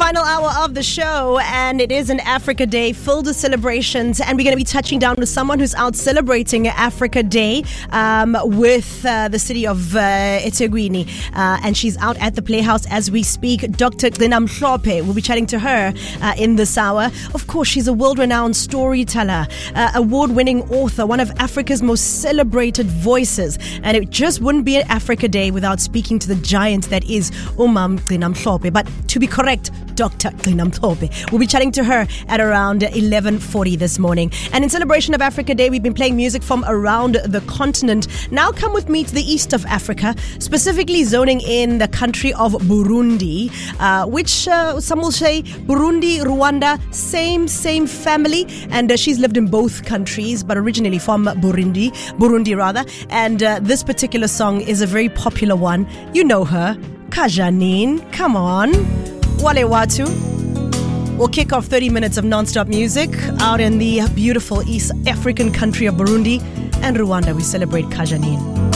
Final hour of the show, and it is an Africa Day filled with celebrations, and we're going to be touching down with someone who's out celebrating Africa Day with the city of eThekwini, and she's out at the Playhouse as we speak. Dr. Gcina Mhlophe, we'll be chatting to her in this hour. Of course, she's a world-renowned storyteller, award-winning author, one of Africa's most celebrated voices, and it just wouldn't be an Africa Day without speaking to the giant that is Umam Gcina Mhlophe. But to be correct, Dr. Gcina Mhlophe. We'll be chatting to her at around 11:40 this morning. And in celebration of Africa Day, we've been playing music from around the continent. Now come with me to the east of Africa, specifically zoning in the country of Burundi, which some will say Burundi, Rwanda, same family. And she's lived in both countries, but originally from Burundi rather. And this particular song is a very popular one. You know her, Kajanine. Come on. Wale Watu. We'll kick off 30 minutes of non-stop music out in the beautiful East African country of Burundi and Rwanda. We celebrate Kajanine.